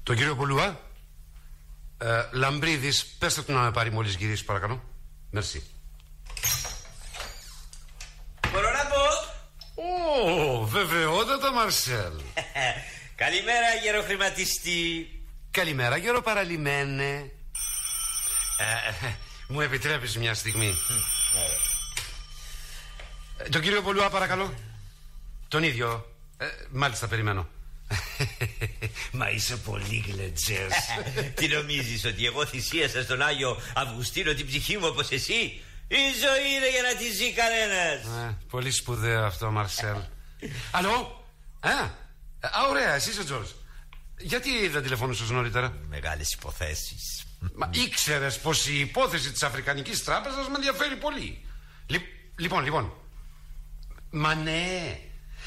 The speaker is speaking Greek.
Τον κύριο Πολουά. Λαμπρίδης, πέστε του να με πάρει μόλις γυρίσει, παρακαλώ. Μερσή. Μπορώ να πω? Βεβαιότατα, Μαρσέλ. Καλημέρα, γεροχρηματιστή. Καλημέρα, γεροπαραλυμένε. Μου επιτρέπεις μια στιγμή? Τον κύριο Πολουά, παρακαλώ. Τον ίδιο. Μάλιστα, περιμένω. Μα είσαι πολύ γλετζές. Τι νομίζεις, ότι εγώ θυσίασα στον Άγιο Αυγουστίνο την ψυχή μου όπως εσύ? Η ζωή είναι για να τη ζει κανένας. Πολύ σπουδαίο αυτό, Μαρσέλ. Αλλό. Ωραία, εσύ είσαι ο Τζορτζ. Γιατί δεν τηλεφώνησες νωρίτερα? Μεγάλες υποθέσεις. Μα ήξερες πως η υπόθεση της Αφρικανικής Τράπεζας με ενδιαφέρει πολύ. Λοιπόν. Μα ναι,